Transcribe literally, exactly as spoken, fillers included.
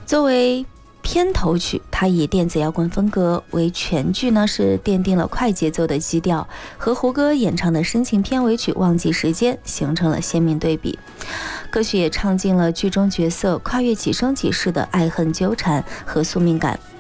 作为片头曲，它以电子摇滚风格为全剧呢，是奠定了快节奏的基调，和胡歌演唱的深情片尾曲《忘记时间》形成了鲜明对比。歌曲也唱尽了剧中角色跨越几生几世的爱恨纠缠和宿命感。